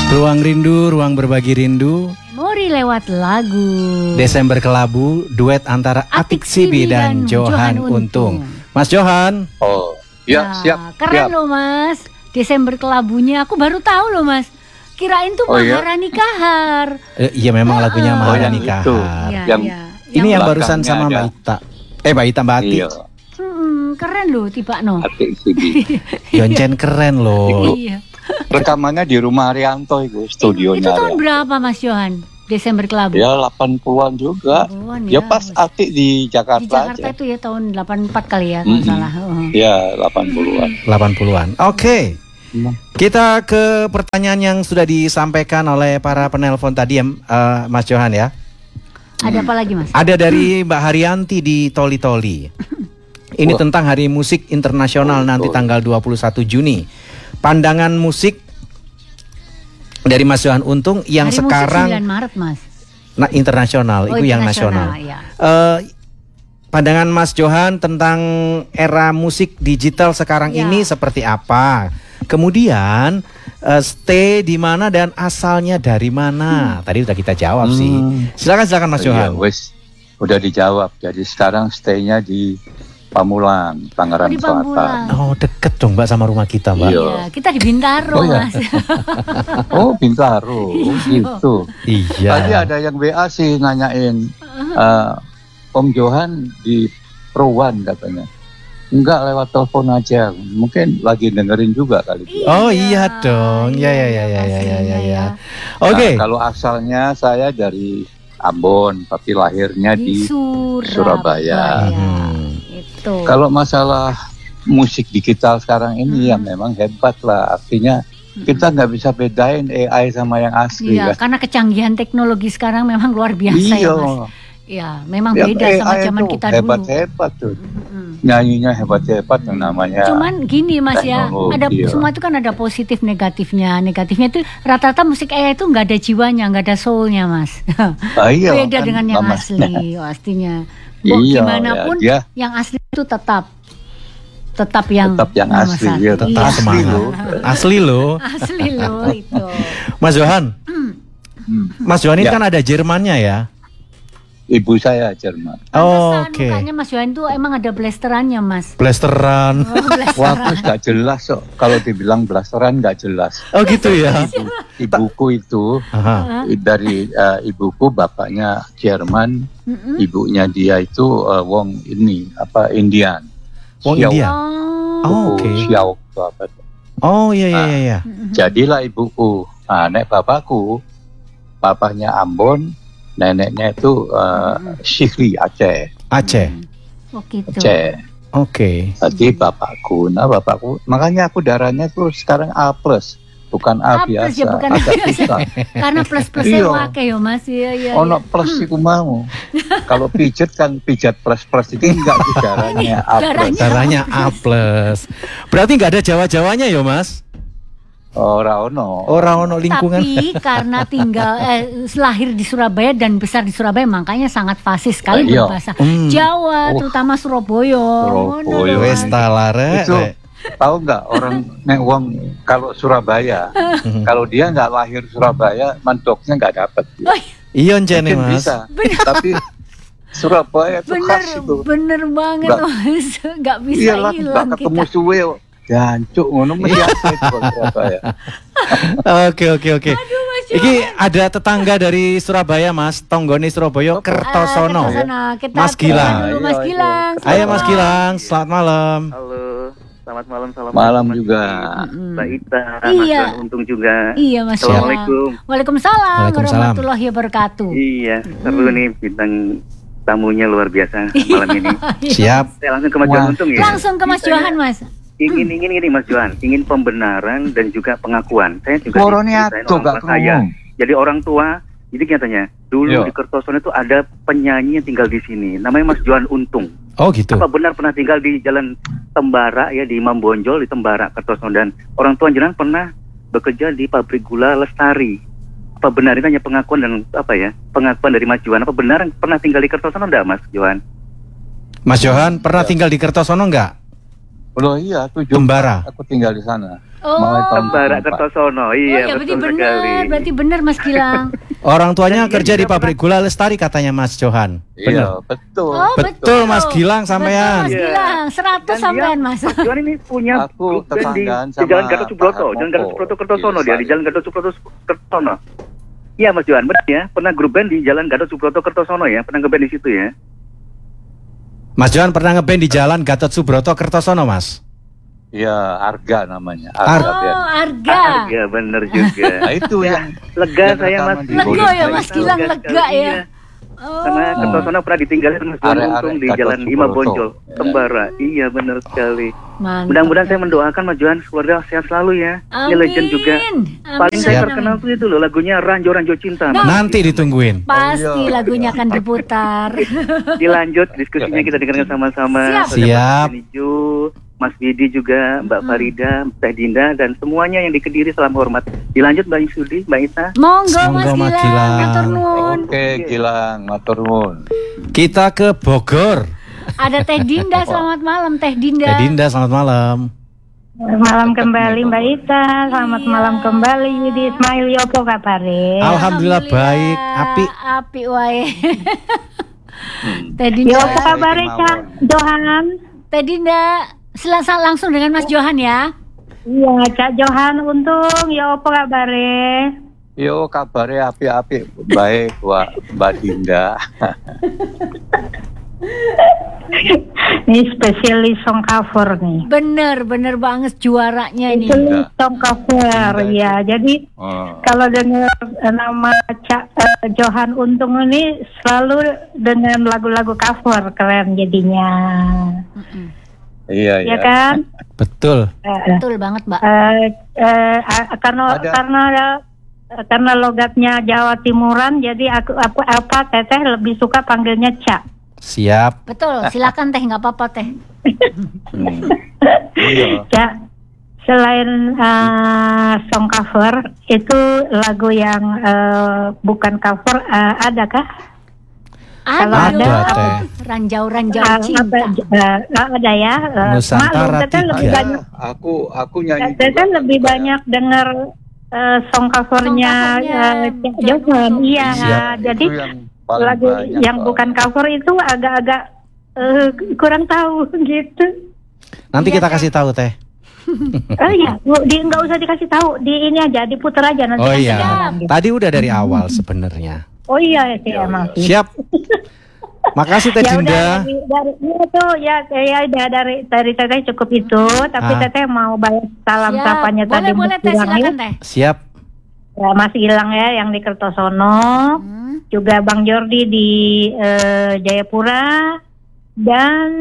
Ruang rindu, ruang berbagi rindu. Memori lewat lagu. Desember Kelabu, duet antara Atik Sibi dan Johan Untung. Mas Johan. Oh, ya siap. Keren siap. loh Mas. Desember Kelabunya, aku baru tahu loh Mas. Kirain tuh Maharani Kahar. Iya memang lagunya Maharani Kahar. Ini yang barusan sama Mbak Ita. Mbak Ati. Iya. Keren loh tiba no. Atik Sibi. Yoncen keren loh. Iya. Rekamannya di rumah Arianto itu, studionya. Itu tahun berapa Mas Johan? Desember Kelabu? Ya 80-an juga. 80-an, ya pas Atik di Jakarta. Di Jakarta aja. Itu ya tahun 84 kali ya kalau salah. Ya 80-an. 80-an. Oke. Kita ke pertanyaan yang sudah disampaikan oleh para penelpon tadi ya, Mas Johan ya. Ada apa lagi Mas? Ada dari Mbak Haryanti di Toli-Toli. Ini tentang Hari Musik Internasional nanti tanggal 21 Juni. Pandangan musik dari Mas Johan Untung yang Hari sekarang musik 9 Maret Mas. Nah, internasional, itu yang nasional. Ya. Pandangan Mas Johan tentang era musik digital sekarang ini seperti apa? Kemudian stay di mana dan asalnya dari mana? Tadi udah kita jawab sih. Silakan Mas Johan. Udah dijawab. Jadi sekarang stay-nya di Pamulang, Tangerang Selatan. Oh, deket dong Mbak sama rumah kita, Mbak. Iya, kita di Bintaro, Mas. Oh, Bintaro. Gitu. Iya. Tadi ada yang WA sih nanyain, Om Johan di Prowan katanya. Enggak, lewat telepon aja. Mungkin lagi dengerin juga kali. Oh iya dong. Ya. Oke. Kalau asalnya saya dari Ambon, tapi lahirnya di Surabaya. Kalau masalah musik digital sekarang ini ya memang hebat lah. Artinya kita nggak bisa bedain AI sama yang asli. Iya, karena kecanggihan teknologi sekarang memang luar biasa ya Mas. Iya, memang beda sama zaman kita dulu. Hebat-hebat tuh. Nyanyinya hebat-hebat yang namanya. Cuman gini Mas ya, ada semua itu kan ada positif negatifnya. Negatifnya itu rata-rata musik AI itu nggak ada jiwanya, nggak ada soulnya Mas. Beda dengan yang asli pastinya. Gimana pun yang asli itu tetap yang asli, ya, tetap semangat. Asli loh itu. Mas Johan, Mas Johan ini kan ada Jermannya ya. Ibu saya Jerman. Oke. Makanya Mas Johan tuh emang ada blasterannya Mas. Blasteran. Wah, terus nggak jelas kok. Kalau dibilang blasteran nggak jelas. Oh gitu ya. Ibuku itu dari ibuku bapaknya Jerman, ibunya dia itu wong ini Indian. Wong Indian. Oh, oke. Xiao apa? Oh iya. Jadilah ibuku. Nah, nek bapakku, bapaknya Ambon. Neneknya itu Syihri Aceh. Oh gitu. Aceh. Oke. Tadi bapakku, makanya aku darahnya tuh sekarang A+, bukan A biasa. Ya, bukan A biasa. Karena plus-plusnya wake ya Mas. Iya. Ono plus iku mau. Kalau pijet kan pijat plus itu enggak darahnya A+. Darahnya A+. Berarti enggak ada Jawa-Jawanya ya Mas? Ora ono lingkungan. Tapi karena tinggal lahir di Surabaya dan besar di Surabaya, makanya sangat fasih sekali berbahasa Jawa, terutama Surabaya. Wes talare. Itu tahu nggak orang nek wong kalau Surabaya, kalau dia nggak lahir Surabaya, mantoknya nggak dapat. Iya ncene Mas. Bisa. Tapi Surabaya itu khas itu. Bener banget Mas, nggak bisa hilang kita. Nggak ketemu suwe. Jancuk ngono mesti Surabaya. Oke. Iki ada tetangga dari Surabaya Mas, tonggone Surabaya Kertosono. Mas Gilang. Ayo Mas Gilang, selamat malam. Halo, selamat malam. Malam juga. Mbak Ita, Mas Johan Untung juga. Iya Mas. Assalamualaikum. Waalaikumsalam warahmatullahi wabarakatuh. Iya, seru nih bintang tamunya luar biasa malam ini. Siap. Saya langsung ke Mas Johan Untung ya. Langsung ke Mas Johan Mas. Ingin ini Mas Johan, ingin pembenaran dan juga pengakuan. Saya juga jadi orang tua. Jadi katanya dulu di Kertosono itu ada penyanyi yang tinggal di sini, namanya Mas Johan Untung. Oh gitu. Apa benar pernah tinggal di Jalan Tembara ya, di Imam Bonjol di Tembara Kertosono, dan orang tua jenengan pernah bekerja di pabrik gula Lestari. Apa benar ini hanya pengakuan dan pengakuan dari Mas Johan? Apa benar pernah tinggal di Kertosono enggak Mas Johan? Mas Johan pernah tinggal di Kertosono enggak? Oh iya, aku Tembara. Aku tinggal di sana. Tembara Kertosono. Iya, betul sekali. Berarti benar Mas Gilang. Orang tuanya kerja di pabrik gula Lestari katanya Mas Johan. Iya, betul. Betul Mas Gilang sampean. Mas Gilang, 100 sampean Mas. Mas Johan ini punya aku tetanggaan di Jalan Gatot Subroto, Jalan Gatot Subroto Kertosono dia, di Jalan Gatot Subroto Kertosono. Iya Mas Johan, benar ya. Pernah grup band di Jalan Gatot Subroto Kertosono ya, pernah ngeband di situ ya. Mas Johan pernah ngeband di Jalan Gatot Subroto Kertosono, Mas? Iya, Arga namanya. Arga. Arga, bener juga. Nah, itu yang lega saya Mas. Lega ya Mas Gilang, lega ya. Karena Kertosono pernah ditinggalin Mas Johan Untung di Jalan Ima Boncol, Tembara. Iya, bener sekali. Mudah-mudahan saya mendoakan Mas Johan keluarga sehat selalu ya. Ini legend juga. Paling saya terkenal tuh itu loh lagunya Ranjo Cinta. Nanti ditungguin. Pasti lagunya akan diputar. Dilanjut diskusinya kita dengarkan sama-sama. Siap. Mas Widi juga, Mbak Farida, Teh Dinda, dan semuanya yang di Kediri salam hormat. Dilanjut Mbak Yusudi, Mbak Ita. Monggo Mas Gilang, matur nuwun. Oke, Gilang, matur nuwun. Kita ke Bogor. Ada Teh Dinda, selamat malam Teh Dinda. Teh Dinda, selamat malam. Malam kembali Mbak Ita, selamat malam kembali Widi Ismail, yopo kabare? Alhamdulillah baik, api wae. Teh Dinda. Yopo kabare Cak Johan? Teh Dinda, langsung dengan Mas Johan ya. Iya, Cak Johan Untung, yopo kabare? Yo kabare api-api baik Mbak Dinda. Ini spesialis song cover nih. Bener banget juaranya ini. Spesialis song cover ya. Jadi kalau dengar nama Cak Johan Untung ini selalu dengan lagu-lagu cover, keren jadinya. Iya ya kan? Betul. Betul banget, Mbak. Karena logatnya Jawa Timuran, jadi Teteh lebih suka panggilnya Cak. Siap. Betul, silakan Teh, nggak apa-apa Teh. Cak, selain song cover, itu lagu yang bukan cover, adakah? Ada Teh. Ranjau cinta. Ada ya. Nusantara Tiga. Aku nyanyi. Teteh lebih banyak dengar song covernya Johan. Iya, jadi lagu yang bukan cover itu agak-agak kurang tahu gitu. Nanti kita kasih tahu Teh. Oh iya, nggak usah dikasih tahu, di ini aja diputar aja nanti. Oh iya, tadi udah dari awal sebenarnya. Oh iya sih emang. Siap. Makasih Teh Dinda. Dari Teteh cukup itu, tapi Teteh mau balas salam sapanya tadi. Boleh Teh, silakan Teh. Siap. Ya, Mas Gilang ya yang di Kertosono, juga Bang Jordi di Jayapura, dan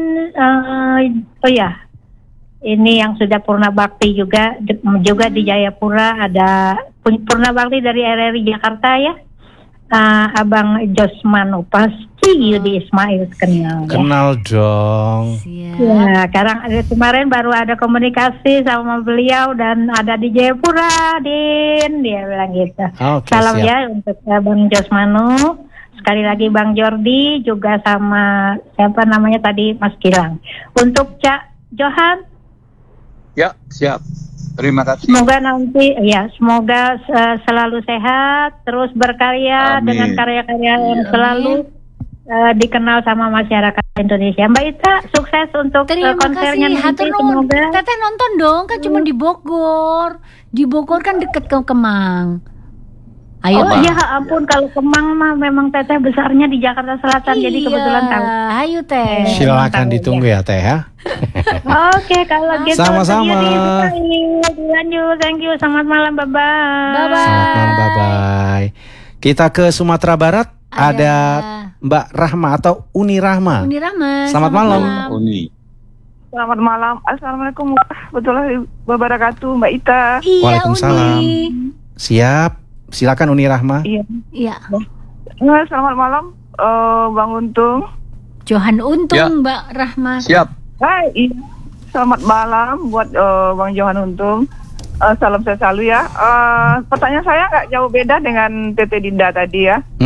ini yang sudah Purna Bakti juga di Jayapura, ada Purna Bakti dari RRI Jakarta ya. Abang Josmanu pasti Yudi Ismail kenal dong. Ya, kemarin baru ada komunikasi sama beliau dan ada di Jayapura, Din, dia bilang gitu. Salam siap. Ya untuk Abang Josmanu, sekali lagi Bang Jordi, juga sama siapa namanya tadi Mas Gilang. Untuk Cak Johan, ya siap. Terima kasih. Semoga selalu sehat, terus berkarya. Amin. Dengan karya-karya yang selalu dikenal sama masyarakat Indonesia. Mbak Ita, sukses untuk konsernya nanti. Semoga. Teteh nonton dong, kan cuma di Bogor. Di Bogor kan deket ke Kemang. Ayo. Oh ya ampun, kalau Kemang mah memang Teteh besarnya di Jakarta Selatan, jadi kebetulan tahu. Ayo Teh. Silakan ditunggu ya Teh ya. Oke, kalau gitu. Sama-sama. Lanjut, thank you. Selamat malam, bye-bye. Selamat malam, bye-bye. Kita ke Sumatera Barat. Ada Mbak Rahma atau Uni Rahma. Selamat malam. Uni. Selamat malam. Assalamualaikum warahmatullahi wabarakatuh, Mbak Ita. Waalaikumsalam. Siap. Silakan Uni Rahma. Iya. Selamat malam, Bang Untung. Johan Untung, Mbak Rahma. Siap. Hai, selamat malam buat Bang Johan Untung. Salam sehat selalu ya. Pertanyaan saya nggak jauh beda dengan Tete Dinda tadi ya.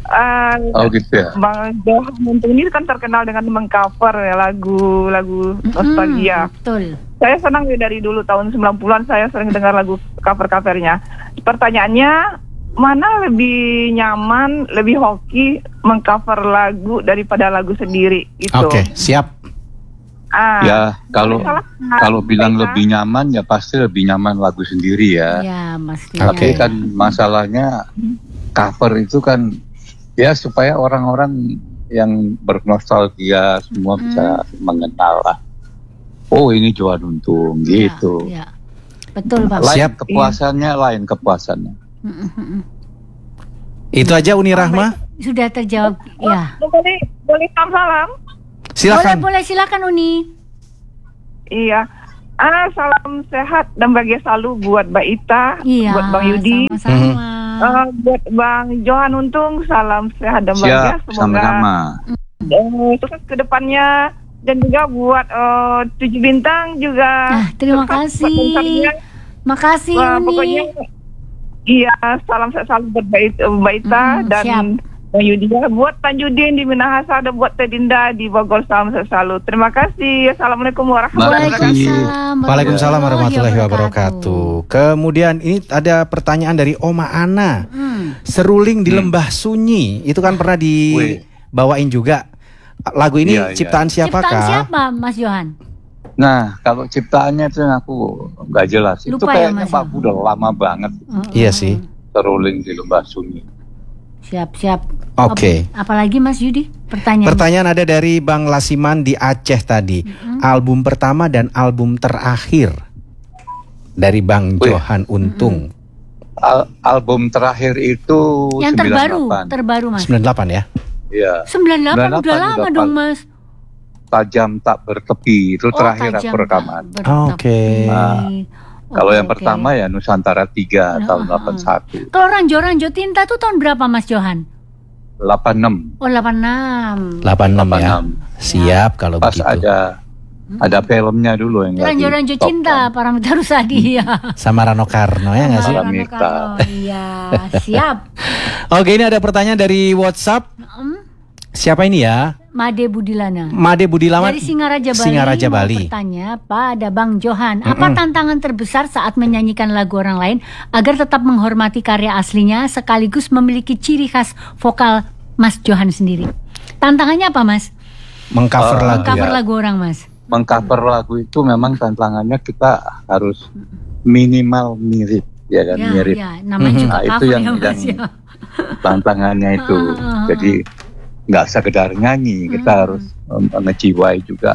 gitu ya. Bang Johan Untung ini kan terkenal dengan mengcover ya, lagu-lagu nostalgia. Betul. Saya senang dari dulu tahun 90-an saya sering dengar lagu cover-covernya. Pertanyaannya, mana lebih nyaman, lebih hoki mengcover lagu daripada lagu sendiri gitu. Oke, siap. Ya, kalau bilang lebih nyaman ya pasti lebih nyaman lagu sendiri ya. Iya, Mas. Tapi kan masalahnya cover itu kan ya supaya orang-orang yang bernostalgia semua bisa mengenal lah. Oh, ini Johan Untung gitu. Ya. Betul, Pak. Siap. Lain kepuasannya. Itu aja Uni Rahma. Sudah terjawab. Ya. Boleh salam. Silakan. Boleh silakan Uni. Iya. Salam sehat dan bahagia selalu buat Mbak Ita, buat Bang Yudi. Sama-sama. Buat Bang Johan Untung, salam sehat dan bahagia. Siap, sama-sama. Sukses ke depannya. Dan juga buat 7 bintang juga. Terima kasih. Makasih Uni. Pokoknya, iya, salam sehat selalu buat Mbak Ita dan Bang Yudi. Buat Tanjudin di Minahasa, ada buat Tedinda di Bogor, salam sehat selalu. Terima kasih. Assalamualaikum warahmatullahi wabarakatuh. Waalaikumsalam warahmatullahi wabarakatuh. Kemudian ini ada pertanyaan dari Oma Ana. Seruling di Lembah Sunyi, itu kan pernah dibawain juga. Lagu ini ciptaan siapakah? Ciptaan siapa, Mas Johan? Nah, kalau ciptaannya itu aku nggak jelas. Lupa itu kayaknya ya, Pak udah lama banget. Iya sih. Seruling di Lembah Sunyi. Siap. Oke. Apalagi Mas Yudi? Pertanyaan ada dari Bang Lasiman di Aceh tadi. Album pertama dan album terakhir dari Bang Johan Untung. Album terakhir itu yang 98. terbaru Mas. 98 ya? Iya. 98 udah lama dong Mas. Tajam tak bertepi itu terakhir aku rekaman. Oke. Kalau yang pertama ya Nusantara 3 tahun 81. Kalau Ranjo Tinta itu tahun berapa Mas Johan? 86. Oh 86 ya. Siap kalau pas begitu. Ada filmnya dulu yang Ranjo Cinta Paramita Rusadi ya. Sama Rano Karno ya nggak sih? Paramita. Iya, siap. Oke, ini ada pertanyaan dari WhatsApp. Siapa ini ya? Made Budilana dari Singaraja Bali. Bertanya pada Bang Johan, apa tantangan terbesar saat menyanyikan lagu orang lain agar tetap menghormati karya aslinya sekaligus memiliki ciri khas vokal Mas Johan sendiri? Tantangannya apa Mas? Mengcover lagu orang Mas. Mengcover lagu itu memang tantangannya kita harus minimal mirip, ya kan, mirip. Ya, namanya juga itu yang tantangannya itu. Jadi nggak sekedar nyanyi, kita harus ngejiwai juga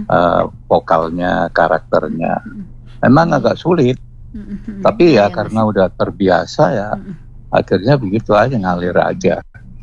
vokalnya, karakternya. Memang agak sulit, tapi ya karena udah terbiasa ya, akhirnya begitu aja, ngalir aja.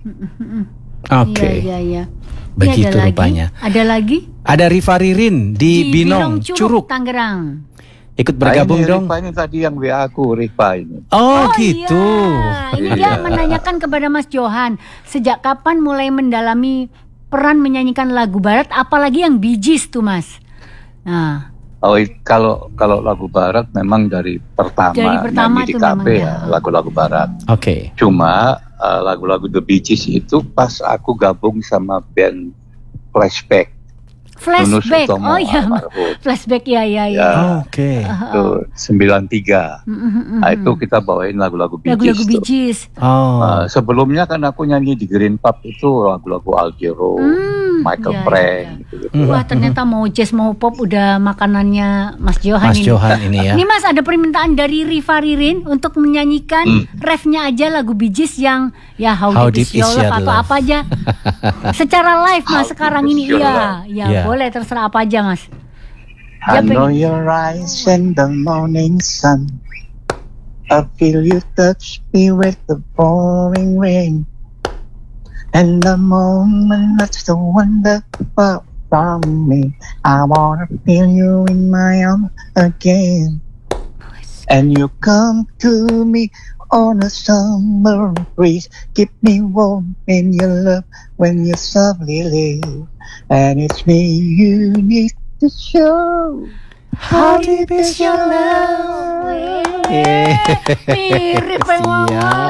Oke. Iya. Begitu rupanya. Ada lagi? Ada Rifa Ririn di Binong, Curug, Tangerang. Ikut bergabung dong. Rifa ini tadi yang WA aku, Rifa ini. Oh gitu. Iya. Ini dia menanyakan kepada Mas Johan, sejak kapan mulai mendalami peran menyanyikan lagu barat, apalagi yang Bee Gees tuh Mas? Nah. Oh, kalau lagu barat memang dari pertama nyanyi di kafe ya, lagu-lagu barat. Oke. Cuma lagu-lagu The Bee Gees itu pas aku gabung sama band Flashback. Oh iya, Flashback ya. Oke. Itu 93. Nah, itu kita bawain lagu-lagu Bee Gees. Sebelumnya kan aku nyanyi di Green Pub itu lagu-lagu Al Jarreau, Michael Frank gitu. Wah, ternyata mau jazz mau pop udah makanannya Mas Johan ini ya. Ini Mas ada permintaan dari Rifa Ririn untuk menyanyikan refnya aja lagu Bee Gees yang ya How Deep Is Your Love atau apa aja. Secara live Mas sekarang ini iya. Boleh terserah apa aja Mas. I know your eyes in the morning sun. I feel you touch me with the pouring rain. And the moment that's the one that far from me, I wanna feel you in my arms again. And you come to me on a summer breeze, keep me warm in your love when you softly leave. And it's me you need to show. How deep is your love? Mirip banget.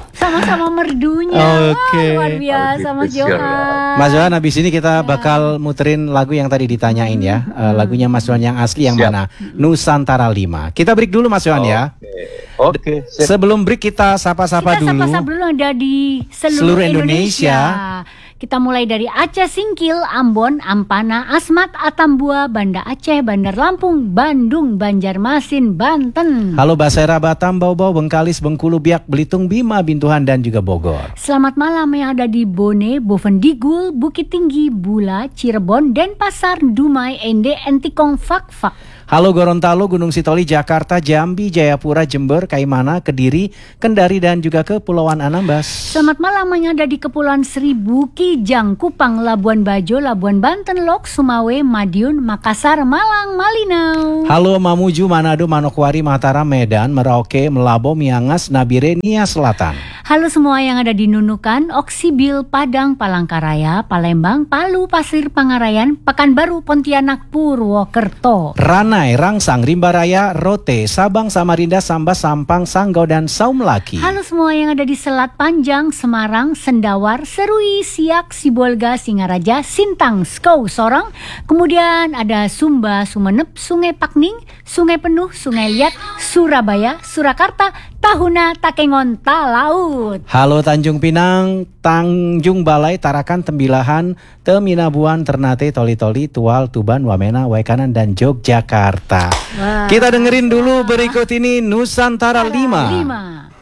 Sama-sama merdunya. Oke. Luar biasa Mas Johan. Mas Johan, habis ini kita bakal muterin lagu yang tadi ditanyain ya. Lagunya Mas Johan yang asli yang mana? Nusantara 5. Kita break dulu Mas Johan ya. Oke. Sebelum break kita sapa-sapa dulu. Kita sapa-sapa dulu ada di seluruh Indonesia. Kita mulai dari Aceh Singkil, Ambon, Ampana, Asmat, Atambua, Banda Aceh, Bandar Lampung, Bandung, Banjarmasin, Banten. Halo Basera, Batam, Bau-Bau, Bengkalis, Bengkulu, Biak, Belitung, Bima, Bintuhan dan juga Bogor. Selamat malam yang ada di Bone, Bovendigul, Bukit Tinggi, Bula, Cirebon, Denpasar, Dumai, Ende, Entikong, Fak-Fak. Halo Gorontalo, Gunung Sitoli, Jakarta, Jambi, Jayapura, Jember, Kaimana, Kediri, Kendari dan juga Kepulauan Anambas. Selamat malam yang ada di Kepulauan Seribu, Kijang, Kupang, Labuan Bajo, Labuan Banten, Lok, Sumawe, Madiun, Makassar, Malang, Malinau. Halo Mamuju, Manado, Manokwari, Mataram, Medan, Merauke, Melabo, Miangas, Nabire, Nia Selatan. Halo semua yang ada di Nunukan, Oksibil, Padang, Palangkaraya, Palembang, Palu, Pasir Pangarayan, Pekanbaru, Pontianak, Purwokerto. Ranai, Rangsang, Rimbaraya, Rote, Sabang, Samarinda, Sambas, Sampang, Sanggau dan Saumlaki. Halo semua yang ada di Selat Panjang, Semarang, Sendawar, Serui, Siak, Sibolga, Singaraja, Sintang, Skou, Sorong. Kemudian ada Sumba, Sumenep, Sungai Pakning, Sungai Penuh, Sungai Liat, Surabaya, Surakarta, Tahuna, Takengon, Talaut. Halo Tanjung Pinang, Tanjung Balai, Tarakan, Tembilahan, Teminabuan, Ternate, Toli-Toli, Tual, Tuban, Wamena, Waikanan dan Yogyakarta. Kita dengerin dulu berikut ini Nusantara 5.